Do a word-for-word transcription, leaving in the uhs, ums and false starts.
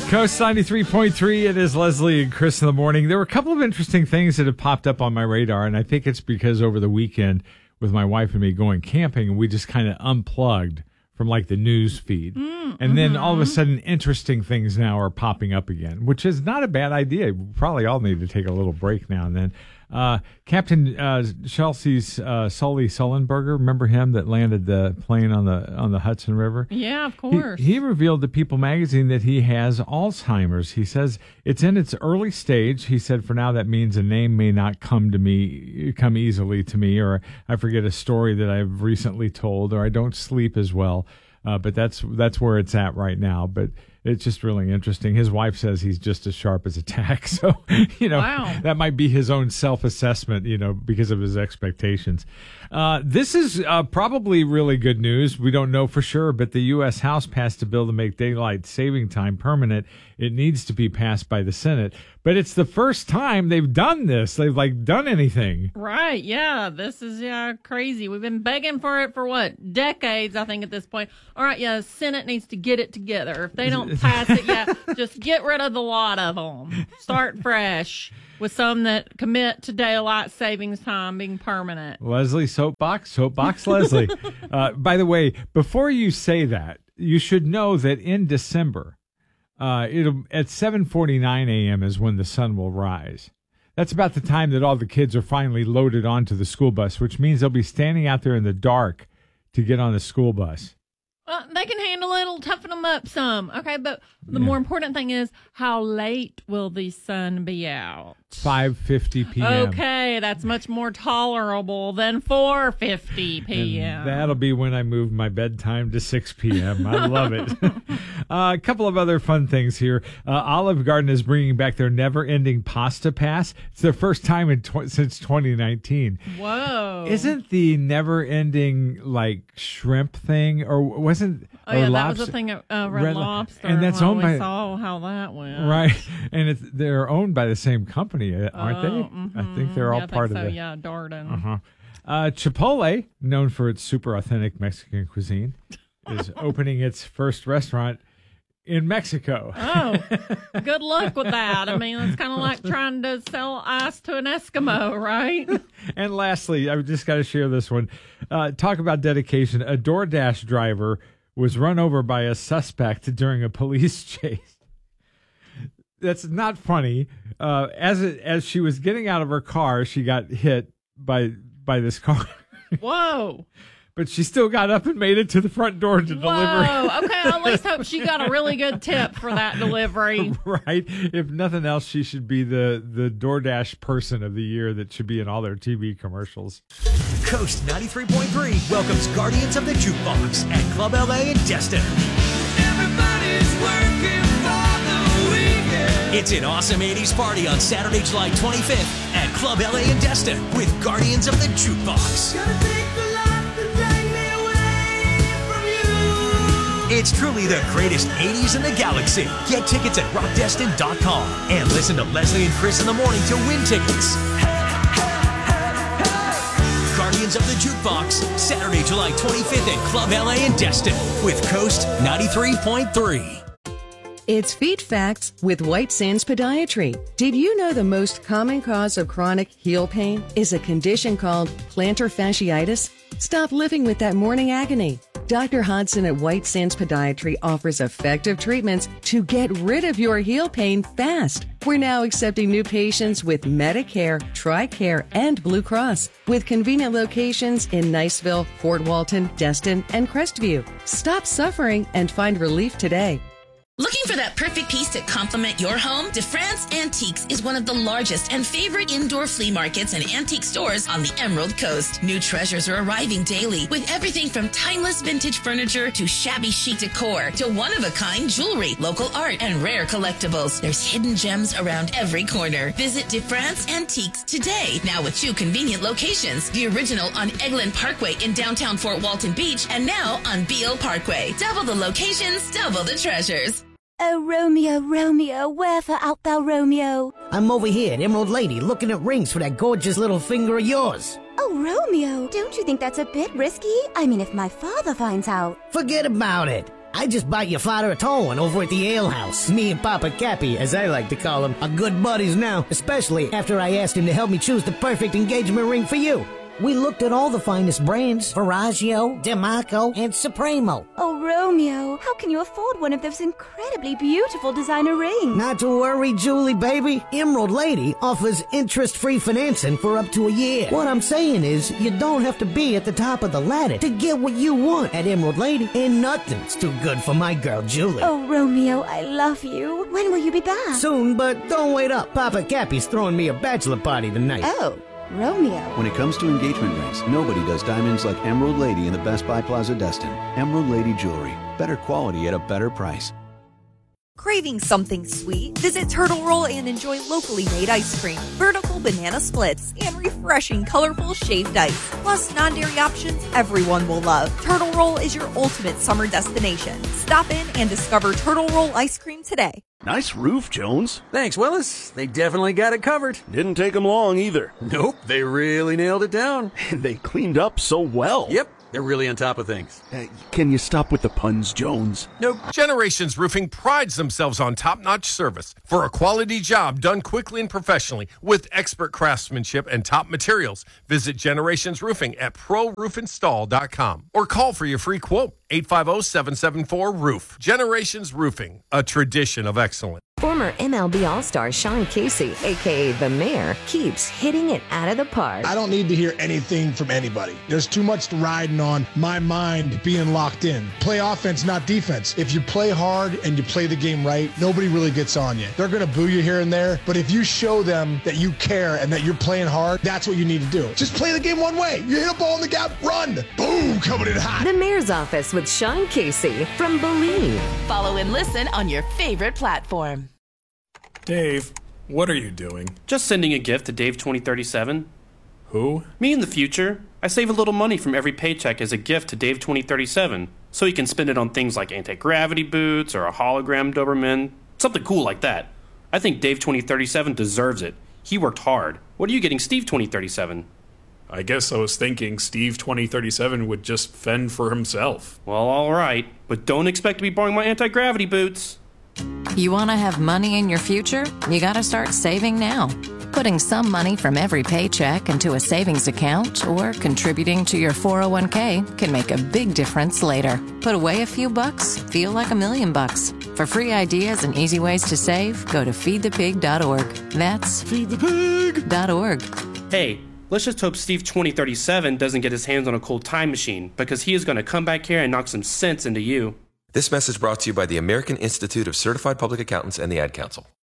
Coast ninety-three point three, it is Leslie and Chris in the morning. There were a couple of interesting things that have popped up on my radar, and I think it's because over the weekend with my wife and me going camping, we just kind of unplugged from like the news feed. Mm, and then mm-hmm. all of a sudden, interesting things now are popping up again, which is not a bad idea. We probably all need to take a little break now and then. Uh, Captain uh, Chelsea's uh, Sully Sullenberger, remember him that landed the plane on the on the Hudson River? Yeah, of course. He, he revealed to People magazine that he has Alzheimer's. He says it's in its early stage. He said, for now, that means a name may not come to me, come easily to me, or I forget a story that I've recently told, or I don't sleep as well. Uh, but that's that's where it's at right now. But it's just really interesting. His wife says he's just as sharp as a tack. So, you know, wow. that might be his own self-assessment, you know, because of his expectations. Uh, this is uh, probably really good news. We don't know for sure, but the U S House passed a bill to make daylight saving time permanent. It needs to be passed by the Senate. But it's the first time they've done this. They've, like, done anything. Right, yeah. This is yeah crazy. We've been begging for it for, what, decades, I think, at this point. All right, yeah, the Senate needs to get it together. If they don't pass it, yeah, just get rid of the lot of them. Start fresh with some that commit to daylight savings time being permanent. Leslie, soapbox, soapbox, Leslie. Uh, by the way, before you say that, you should know that in December, uh, it'll at seven forty-nine a.m. is when the sun will rise. That's about the time that all the kids are finally loaded onto the school bus, which means they'll be standing out there in the dark to get on the school bus. Uh, they can handle it. It'll toughen them up some. Okay, but the Yeah. more important thing is, how late will the sun be out? five fifty p.m. Okay, that's much more tolerable than four fifty p.m. And that'll be when I move my bedtime to six p.m. I love it. uh, a couple of other fun things here. Uh, Olive Garden is bringing back their never-ending pasta pass. It's their first time in tw- since twenty nineteen. Whoa. Isn't the never-ending, like, shrimp thing, or wasn't... Oh, yeah, or that was lobster, the thing at uh, Red, Red Lobster. And that's well, owned we by... saw how that went. Right, and it's, they're owned by the same company, aren't Oh, they? mm-hmm. I think they're all yeah, I part think of so, it. yeah, Darden. Uh-huh. Uh, Chipotle, known for its super authentic Mexican cuisine, is opening its first restaurant in Mexico. Oh, good luck with that. I mean, it's kind of like trying to sell ice to an Eskimo, right? And lastly, I've just got to share this one. Uh, talk about dedication. A DoorDash driver was run over by a suspect during a police chase. That's not funny. Uh, as it, as she was getting out of her car, she got hit by by this car. Whoa. But she still got up and made it to the front door to Whoa. deliver. Okay, I at least hope she got a really good tip for that delivery. Right. If nothing else, she should be the, the DoorDash person of the year that should be in all their T V commercials. Coast ninety-three point three welcomes Guardians of the Jukebox at Club L A in Destin. Everybody's working for the weekend. It's an awesome eighties party on Saturday, July twenty-fifth at Club L A in Destin with Guardians of the Jukebox. Gonna take a lot to drag me away from you. It's truly the greatest eighties in the galaxy. Get tickets at rock destin dot com and listen to Leslie and Chris in the morning to win tickets. Guardians of the Jukebox, Saturday, July twenty-fifth at Club L A in Destin with Coast ninety-three point three. It's Feet Facts with White Sands Podiatry. Did you know the most common cause of chronic heel pain is a condition called plantar fasciitis? Stop living with that morning agony. Doctor Hodson at White Sands Podiatry offers effective treatments to get rid of your heel pain fast. We're now accepting new patients with Medicare, TRICARE, and Blue Cross, with convenient locations in Niceville, Fort Walton, Destin, and Crestview. Stop suffering and find relief today. Looking for that perfect piece to complement your home? DeFrance Antiques is one of the largest and favorite indoor flea markets and antique stores on the Emerald Coast. New treasures are arriving daily with everything from timeless vintage furniture to shabby chic decor to one-of-a-kind jewelry, local art, and rare collectibles. There's hidden gems around every corner. Visit DeFrance Antiques today, now with two convenient locations. The original on Eglin Parkway in downtown Fort Walton Beach and now on Beale Parkway. Double the locations, double the treasures. Oh, Romeo, Romeo, wherefore art thou, Romeo? I'm over here at Emerald Lady looking at rings for that gorgeous little finger of yours. Oh, Romeo, don't you think that's a bit risky? I mean, if my father finds out. Forget about it. I just bought your father a tall one over at the ale house. Me and Papa Cappy, as I like to call him, are good buddies now, especially after I asked him to help me choose the perfect engagement ring for you. We looked at all the finest brands, Veragio, DeMarco, and Supremo. Oh, Romeo, how can you afford one of those incredibly beautiful designer rings? Not to worry, Julie, baby. Emerald Lady offers interest-free financing for up to a year. What I'm saying is, you don't have to be at the top of the ladder to get what you want at Emerald Lady, and nothing's too good for my girl, Julie. Oh, Romeo, I love you. When will you be back? Soon, but don't wait up. Papa Cappy's throwing me a bachelor party tonight. Oh. Romeo. When it comes to engagement rings, nobody does diamonds like Emerald Lady in the Best Buy Plaza Destin. Emerald Lady Jewelry. Better quality at a better price. Craving something sweet? Visit Turtle Roll and enjoy locally made ice cream, vertical banana splits, and refreshing colorful shaved ice. Plus non-dairy options everyone will love. Turtle Roll is your ultimate summer destination. Stop in and discover Turtle Roll ice cream today. Nice roof, Jones. Thanks, Willis. They definitely got it covered. Didn't take them long either. Nope, they really nailed it down. And they cleaned up so well. Yep, they're really on top of things. Uh, can you stop with the puns, Jones? Nope. Generations Roofing prides themselves on top-notch service for a quality job done quickly and professionally with expert craftsmanship and top materials. Visit Generations Roofing at pro roof install dot com or call for your free quote, eight five zero, seven seven four, roof. Generations Roofing, a tradition of excellence. Former M L B All-Star Sean Casey, a k a. The Mayor, keeps hitting it out of the park. I don't need to hear anything from anybody. There's too much riding on my mind being locked in. Play offense, not defense. If you play hard and you play the game right, nobody really gets on you. They're going to boo you here and there, but if you show them that you care and that you're playing hard, that's what you need to do. Just play the game one way. You hit a ball in the gap, run. Boom, coming in hot. The Mayor's Office with Sean Casey from Believe. Follow and listen on your favorite platform. Dave, what are you doing? Just sending a gift to Dave twenty thirty-seven. Who? Me in the future. I save a little money from every paycheck as a gift to Dave twenty thirty-seven, so he can spend it on things like anti-gravity boots or a hologram Doberman, something cool like that. I think Dave twenty thirty-seven deserves it. He worked hard. What are you getting Steve twenty thirty-seven? I guess I was thinking Steve twenty thirty-seven would just fend for himself. Well, all right, but don't expect to be borrowing my anti-gravity boots. You want to have money in your future? You got to start saving now. Putting some money from every paycheck into a savings account or contributing to your four oh one k can make a big difference later. Put away a few bucks, feel like a million bucks. For free ideas and easy ways to save, go to feed the pig dot org. That's feed the pig dot org. Hey, let's just hope Steve twenty thirty-seven doesn't get his hands on a cool time machine, because he is going to come back here and knock some sense into you. This message brought to you by the American Institute of Certified Public Accountants and the Ad Council.